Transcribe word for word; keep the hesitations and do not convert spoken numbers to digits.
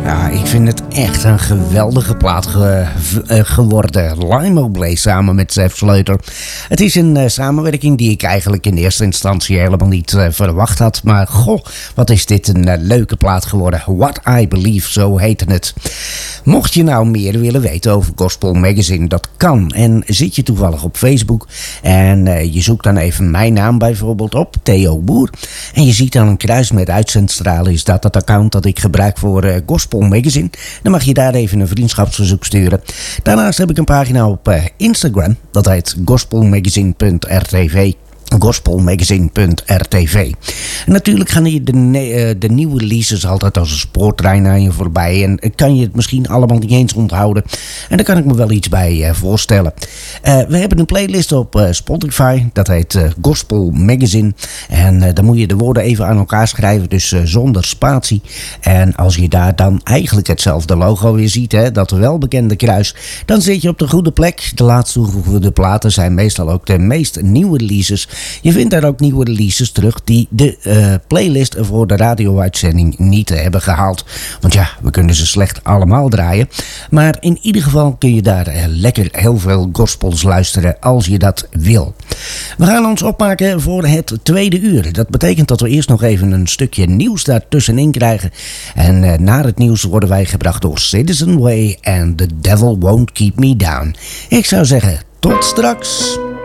Ja, ik vind het echt een geweldige plaat ge- uh, geworden. Limo Blaze samen met Zef Sleuter. Het is een uh, samenwerking die ik eigenlijk in eerste instantie helemaal niet uh, verwacht had. Maar goh, wat is dit een uh, leuke plaat geworden. What I Believe, zo heette het. Mocht je nou meer willen weten over Gospel Magazine, dat kan. En zit je toevallig op Facebook en uh, je zoekt dan even mijn naam bijvoorbeeld op, Theo Boer. En je ziet dan een kruis met uitzendstralen, is dat het account dat ik gebruik voor uh, Gospel Magazine. Dan mag je daar even een vriendschapsverzoek sturen. Daarnaast heb ik een pagina op uh, Instagram, dat heet gospelmagazine punt r t v. gospelmagazine punt r t v. En natuurlijk gaan hier de, uh, de nieuwe releases altijd als een spoortrein aan je voorbij. En kan je het misschien allemaal niet eens onthouden. En daar kan ik me wel iets bij uh, voorstellen. Uh, we hebben een playlist op uh, Spotify. Dat heet uh, Gospel Magazine. En uh, dan moet je de woorden even aan elkaar schrijven. Dus uh, zonder spatie. En als je daar dan eigenlijk hetzelfde logo weer ziet. Hè, dat welbekende kruis. Dan zit je op de goede plek. De laatst toegevoegde platen zijn meestal ook de meest nieuwe releases. Je vindt daar ook nieuwe releases terug die de uh, playlist voor de radio-uitzending niet hebben gehaald. Want ja, we kunnen ze slecht allemaal draaien. Maar in ieder geval kun je daar uh, lekker heel veel gospels luisteren als je dat wil. We gaan ons opmaken voor het tweede uur. Dat betekent dat we eerst nog even een stukje nieuws daartussenin krijgen. En uh, na het nieuws worden wij gebracht door Citizen Way en The Devil Won't Keep Me Down. Ik zou zeggen, tot straks.